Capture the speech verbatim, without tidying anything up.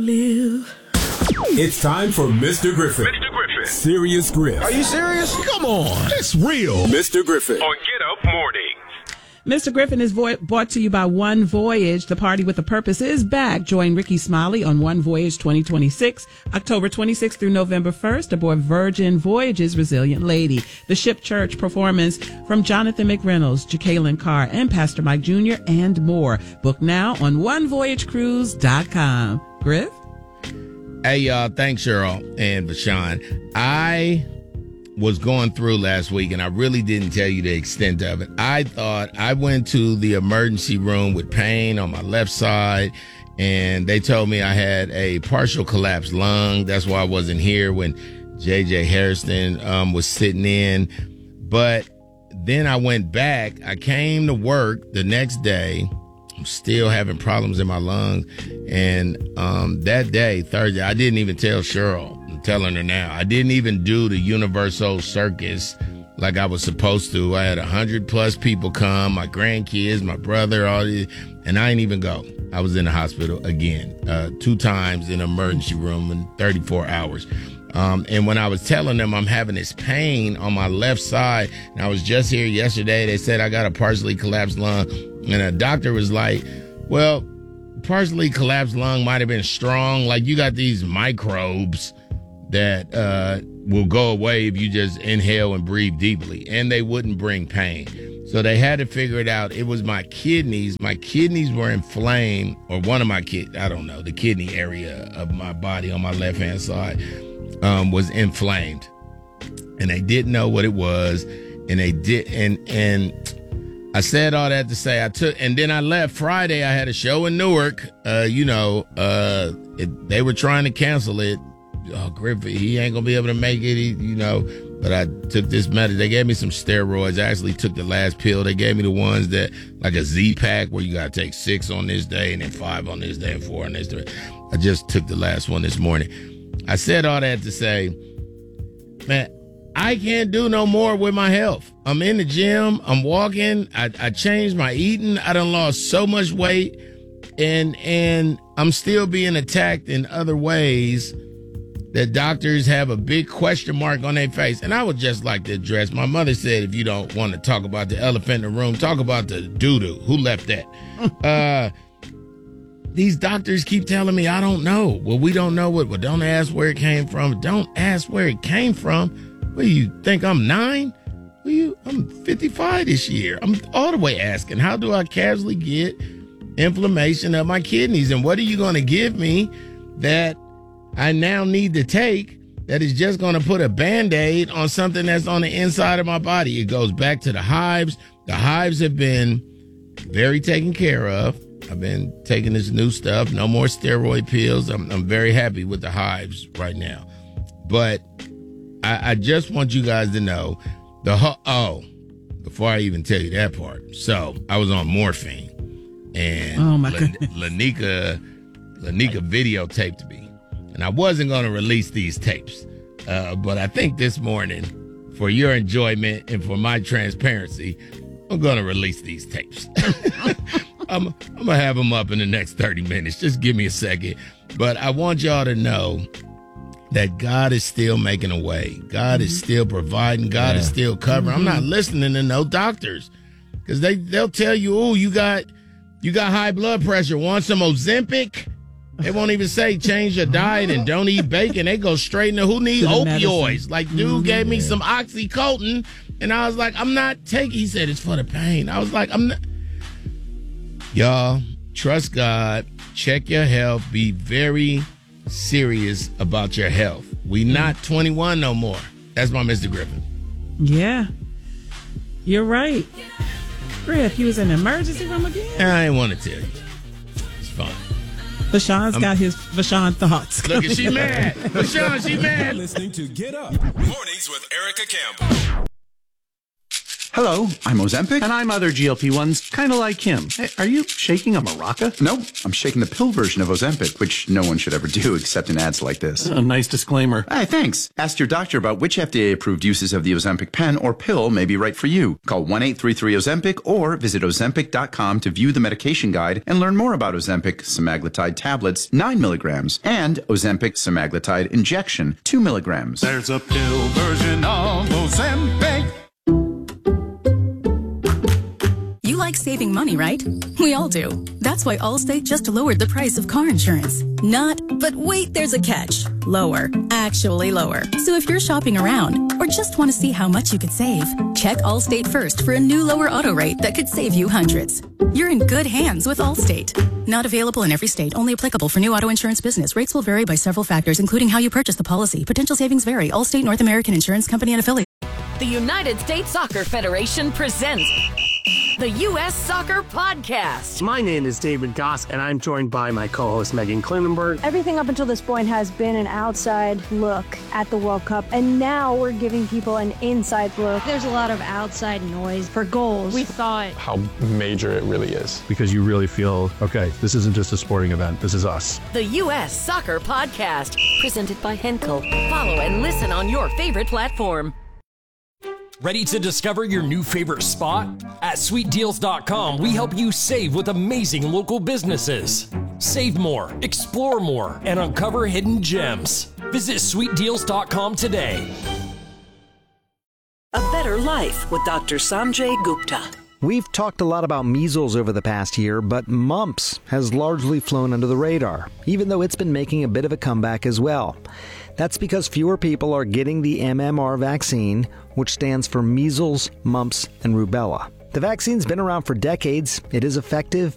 Live. It's time for Mister Griffin. Mister Griffin. Serious Griff. Are you serious? Come on. It's real. Mister Griffin. On Get Up Mornings. Mister Griffin is vo- brought to you by One Voyage. The Party with a Purpose is back. Join Ricky Smiley on One Voyage twenty twenty-six, October twenty-sixth through November first, aboard Virgin Voyage's Resilient Lady. The Ship Church performance from Jonathan McReynolds, Jacqueline Carr, and Pastor Mike Junior, and more. Book now on one voyage cruise dot com. Griff? Hey, y'all. Thanks, Cheryl and Vashawn. I was going through last week, and I really didn't tell you the extent of it. I thought I went to the emergency room with pain on my left side, and they told me I had a partial collapsed lung. That's why I wasn't here when J J Harrison um, was sitting in. But then I went back. I came to work the next day. I'm still having problems in my lungs. And um, that day, Thursday, I didn't even tell Cheryl. I'm telling her now. I didn't even do the Universal Circus like I was supposed to. I had one hundred plus people come, my grandkids, my brother, all these, and I didn't even go. I was in the hospital again, uh, two times in an emergency room in thirty-four hours. Um, and when I was telling them I'm having this pain on my left side, and I was just here yesterday, they said I got a partially collapsed lung. And a doctor was like, well, partially collapsed lung might have been strong. Like, you got these microbes that uh, will go away if you just inhale and breathe deeply. And they wouldn't bring pain. So they had to figure it out. It was my kidneys. My kidneys were inflamed, or one of my kid, I don't know, the kidney area of my body on my left-hand side um, was inflamed. And they didn't know what it was. And they did, and and I said all that to say I took, and then I left Friday. I had a show in Newark. Uh, you know, uh, it, they were trying to cancel it. Oh, Griffith, he ain't gonna be able to make it. He, you know, but I took this medicine. They gave me some steroids. I actually took the last pill. They gave me the ones that, like a Z pack, where you gotta take six on this day and then five on this day and four on this day. I just took the last one this morning. I said all that to say, man, I can't do no more with my health. I'm in the gym. I'm walking. I, I changed my eating. I done lost so much weight, and and I'm still being attacked in other ways that doctors have a big question mark on their face. And I would just like to address, my mother said, if you don't want to talk about the elephant in the room, talk about the doo-doo. Who left that? uh, these doctors keep telling me, I don't know. Well, we don't know what. Well, don't ask where it came from. Don't ask where it came from. What do you think, I'm nine? Well, you, I'm fifty-five this year. I'm all the way asking, how do I casually get inflammation of my kidneys? And what are you going to give me that I now need to take that is just going to put a Band-Aid on something that's on the inside of my body? It goes back to the hives. The hives have been very taken care of. I've been taking this new stuff. No more steroid pills. I'm, I'm very happy with the hives right now. But I, I just want you guys to know the ho- oh, before I even tell you that part. So I was on morphine, and oh my La- goodness. Lanika, Lanika videotaped me, and I wasn't going to release these tapes, uh, but I think this morning, for your enjoyment and for my transparency, I'm going to release these tapes. I'm, I'm going to have them up in the next thirty minutes. Just give me a second. But I want y'all to know that God is still making a way. God is still providing. God yeah. is still covering. Mm-hmm. I'm not listening to no doctors, because they, they'll tell you, oh, you got you got high blood pressure. Want some Ozempic? They won't even say change your diet and don't eat bacon. They go straight into who needs opioids. Medicine. Like, dude mm-hmm. gave me yeah. some Oxycontin, and I was like, I'm not taking. He said it's for the pain. I was like, I'm not. Y'all, trust God. Check your health. Be very serious about your health. We not twenty-one no more. That's my Mister Griffin. Yeah, you're right. Griff, you was in the emergency room again? I didn't want to tell you. It's fine. Vashawn's got his Vashawn thoughts. Look, she mad. Vashawn, she mad. Listening to Get Up Mornings with Erica Campbell. Hello, I'm Ozempic. And I'm other G L P ones, kind of like him. Hey, are you shaking a maraca? Nope, I'm shaking the pill version of Ozempic, which no one should ever do except in ads like this. A nice disclaimer. Hey, thanks. Ask your doctor about which F D A-approved uses of the Ozempic pen or pill may be right for you. Call one eight three three Ozempic or visit ozempic dot com to view the medication guide and learn more about Ozempic semaglutide tablets, nine milligrams, and Ozempic semaglutide injection, two milligrams. There's a pill version of Ozempic. You like saving money, right? We all do. That's why Allstate just lowered the price of car insurance. Not, but wait, there's a catch. Lower. Actually lower. So if you're shopping around or just want to see how much you could save, check Allstate first for a new lower auto rate that could save you hundreds. You're in good hands with Allstate. Not available in every state. Only applicable for new auto insurance business. Rates will vary by several factors, including how you purchase the policy. Potential savings vary. Allstate North American Insurance Company and affiliates. The United States Soccer Federation presents the U S Soccer Podcast. My name is David Goss, and I'm joined by my co-host Megan Klinenberg. Everything up until this point has been an outside look at the World Cup, and now we're giving people an inside look. There's a lot of outside noise for goals. We thought how major it really is, because you really feel, okay, this isn't just a sporting event, this is us. The U S Soccer Podcast, presented by Henkel. Follow and listen on your favorite platform. Ready to discover your new favorite spot? At sweet deals dot com, we help you save with amazing local businesses. Save more, explore more, and uncover hidden gems. Visit sweet deals dot com today. A Better Life with Doctor Sanjay Gupta. We've talked a lot about measles over the past year, but mumps has largely flown under the radar, even though it's been making a bit of a comeback as well. That's because fewer people are getting the M M R vaccine, which stands for measles, mumps, and rubella. The vaccine's been around for decades, it is effective,